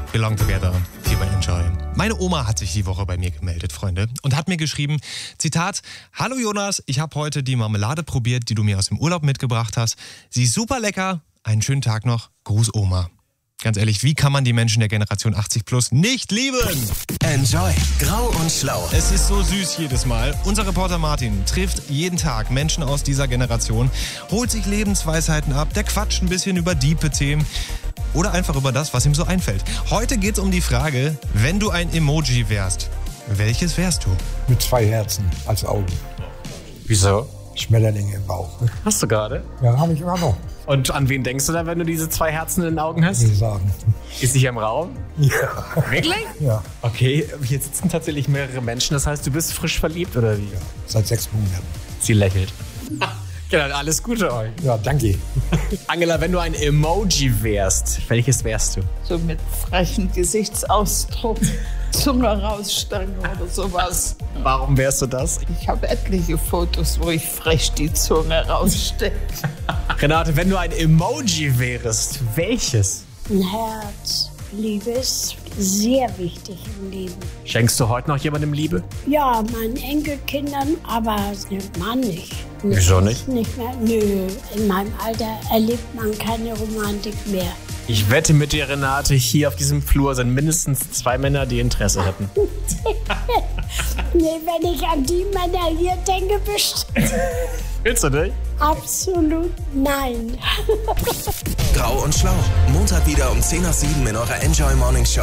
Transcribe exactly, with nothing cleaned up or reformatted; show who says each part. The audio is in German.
Speaker 1: Belong Together hier bei Enjoy. Meine Oma hat sich die Woche bei mir gemeldet, Freunde, und hat mir geschrieben, Zitat, Hallo Jonas, ich habe heute die Marmelade probiert, die du mir aus dem Urlaub mitgebracht hast. Sie ist super lecker. Einen schönen Tag noch. Gruß Oma. Ganz ehrlich, wie kann man die Menschen der Generation achtzig plus nicht lieben?
Speaker 2: Enjoy. Grau und Schlau.
Speaker 1: Es ist so süß jedes Mal. Unser Reporter Martin trifft jeden Tag Menschen aus dieser Generation, holt sich Lebensweisheiten ab, der quatscht ein bisschen über diepe Themen oder einfach über das, was ihm so einfällt. Heute geht's um die Frage, wenn du ein Emoji wärst, welches wärst du?
Speaker 3: Mit zwei Herzen als Augen.
Speaker 4: Wieso?
Speaker 3: Schmetterlinge im Bauch.
Speaker 4: Hast du gerade?
Speaker 3: Ja, habe ich immer noch.
Speaker 4: Und an wen denkst du da, wenn du diese zwei Herzen in den Augen hast?
Speaker 3: Will ich sagen.
Speaker 4: Ist sie hier im Raum?
Speaker 3: Ja.
Speaker 4: Wirklich?
Speaker 3: Ja.
Speaker 4: Okay, hier sitzen tatsächlich mehrere Menschen. Das heißt, du bist frisch verliebt, oder wie?
Speaker 3: Ja. Seit sechs Monaten.
Speaker 4: Sie lächelt. Genau, alles Gute euch.
Speaker 3: Ja, danke.
Speaker 4: Angela, wenn du ein Emoji wärst, welches wärst du?
Speaker 5: So mit frechen Gesichtsausdruck, Zunge rausstecken oder sowas.
Speaker 4: Warum wärst du das?
Speaker 5: Ich habe etliche Fotos, wo ich frech die Zunge rausstecke.
Speaker 4: Renate, wenn du ein Emoji wärst, welches?
Speaker 6: Ein Herz. Liebe ist sehr wichtig im Leben.
Speaker 4: Schenkst du heute noch jemandem Liebe?
Speaker 6: Ja, meinen Enkelkindern, aber Mann nicht.
Speaker 4: Wieso nicht?
Speaker 6: Nicht mehr. Nö, in meinem Alter erlebt man keine Romantik mehr.
Speaker 4: Ich wette mit dir, Renate, hier auf diesem Flur sind mindestens zwei Männer, die Interesse hätten.
Speaker 6: Nee, wenn ich an die Männer hier denke, bestimmt.
Speaker 4: Willst du nicht?
Speaker 6: Absolut nein.
Speaker 2: Grau und Schlau. Montag wieder um zehn nach sieben in eurer Enjoy Morning Show.